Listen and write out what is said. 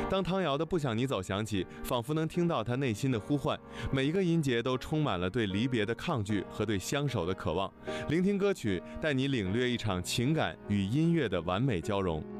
当汤瑶的《不想你走》响起，仿佛能听到他内心的呼唤，每一个音节都充满了对离别的抗拒和对相守的渴望。聆听歌曲，带你领略一场情感与音乐的完美交融。